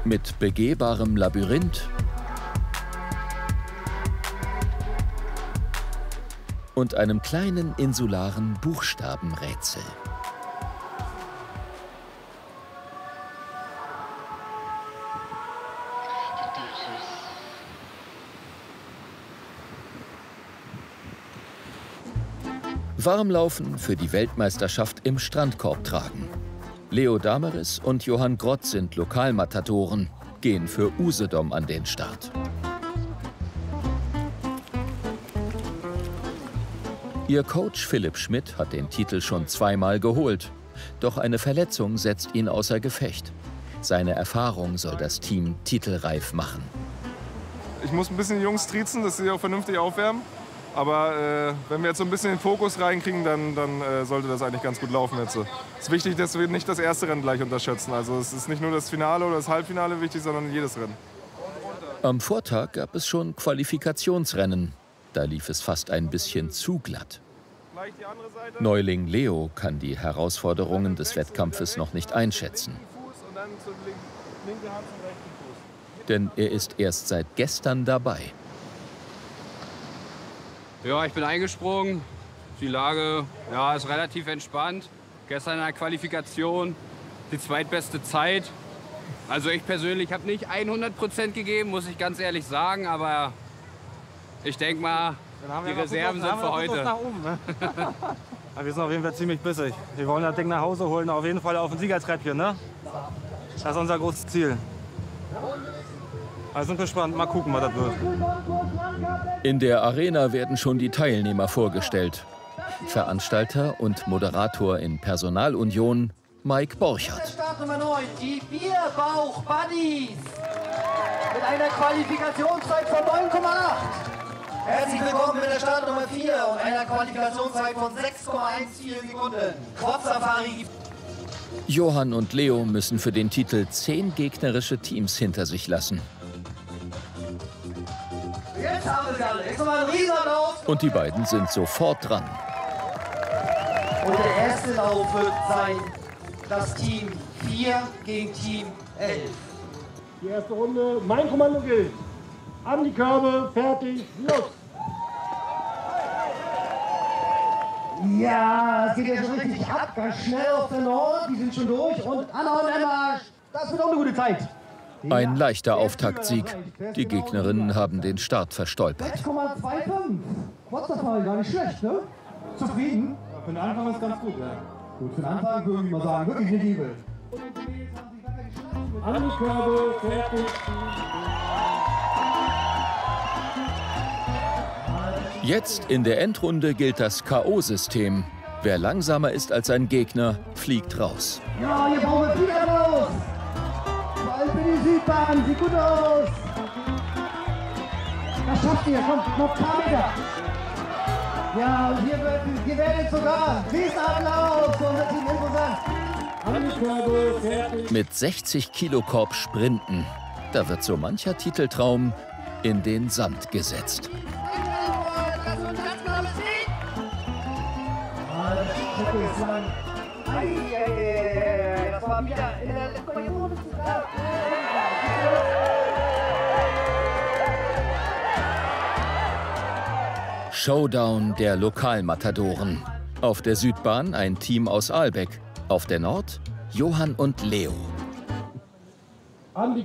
Mit begehbarem Labyrinth und einem kleinen insularen Buchstabenrätsel. Warmlaufen für die Weltmeisterschaft im Strandkorbtragen. Leo Dameris und Johann Grott sind Lokalmatadoren, gehen für Usedom an den Start. Ihr Coach Philipp Schmidt hat den Titel schon zweimal geholt. Doch eine Verletzung setzt ihn außer Gefecht. Seine Erfahrung soll das Team titelreif machen. Ich muss ein bisschen die Jungs triezen, dass sie auch vernünftig aufwärmen. Aber wenn wir jetzt so ein bisschen den Fokus reinkriegen, dann sollte das eigentlich ganz gut laufen jetzt. Es ist wichtig, dass wir nicht das erste Rennen gleich unterschätzen. Also es ist nicht nur das Finale oder das Halbfinale wichtig, sondern jedes Rennen. Am Vortag gab es schon Qualifikationsrennen. Da lief es fast ein bisschen zu glatt. Neuling Leo kann die Herausforderungen des Wettkampfes noch nicht einschätzen. Denn er ist erst seit gestern dabei. Ja, ich bin eingesprungen. Die Lage ist relativ entspannt. Gestern in der Qualifikation die zweitbeste Zeit. Also ich persönlich habe nicht 100% gegeben, muss ich ganz ehrlich sagen. Aber ich denke mal, die Reserven sind für heute. Nach oben, ne? Aber wir sind auf jeden Fall ziemlich bissig. Wir wollen das Ding nach Hause holen, auf jeden Fall auf ein Siegertreppchen. Ne? Das ist unser großes Ziel. Also sind gespannt, mal gucken, was das wird. In der Arena werden schon die Teilnehmer vorgestellt. Veranstalter und Moderator in Personalunion Mike Borchardt. Start Nummer 9, die Bierbauch-Buddies mit einer Qualifikationszeit von 9,8. Herzlich willkommen mit der Startnummer 4 und einer Qualifikationszeit von 6,14 Sekunden. Quad Safari. Johann und Leo müssen für den Titel 10 gegnerische Teams hinter sich lassen. Jetzt haben wir sie alle. Jetzt nochmal ein Riesenlauf. Und die beiden sind sofort dran. Und der erste Lauf wird sein das Team 4 gegen Team 11. Die erste Runde, mein Kommando gilt. An die Körbe, fertig, los! Ja, es geht ja schon richtig ab. Ganz schnell auf der Nord, die sind schon durch. Und Anna und Emma, das wird auch eine gute Zeit. Ein leichter Auftaktsieg. Die Gegnerinnen haben den Start verstolpert. 6,25. Quad-Safari, gar nicht schlecht, ne? Zufrieden? Ja, für den Anfang ist ganz gut, ja. Gut, für den Anfang würde ich mal sagen, wirklich eine Liebe. An die Körbe, fertig. Jetzt in der Endrunde gilt das K.O.-System. Wer langsamer ist als ein Gegner, fliegt raus. Ja, hier brauchen wir viel Applaus. Bald für die Südbahn, sieht gut aus. Das schafft ihr, kommt, noch ein paar Meter. Ja, und hier werdet sogar Riesenapplaus für unser Team Imposant. An die Körbe, fertig. Mit 60 Kilo Korb sprinten, da wird so mancher Titeltraum in den Sand gesetzt. Das war wieder in der Showdown der Lokalmatadoren. Auf der Südbahn ein Team aus Ahlbeck. Auf der Nord Johann und Leo.